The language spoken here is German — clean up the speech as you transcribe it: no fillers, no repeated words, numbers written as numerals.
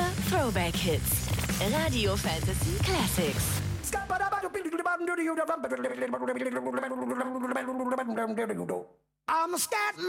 Throwback Hits. Radio Fantasy Classics. I'm a scat